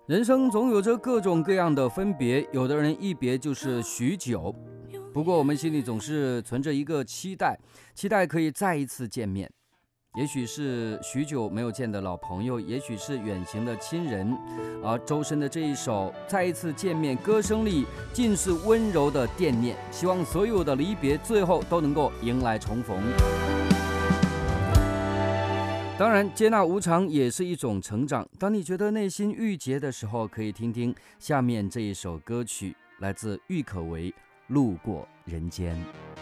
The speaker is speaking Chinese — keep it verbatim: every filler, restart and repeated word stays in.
人生总有着各种各样的分别，有的人一别就是许久。不过我们心里总是存着一个期待，期待可以再一次见面。也许是许久没有见的老朋友，也许是远行的亲人。而周深的这一首再一次见面，歌声里尽是温柔的惦念，希望所有的离别最后都能够迎来重逢。当然，接纳无常也是一种成长。当你觉得内心郁结的时候，可以听听下面这一首歌曲，来自郁可唯《路过人间》。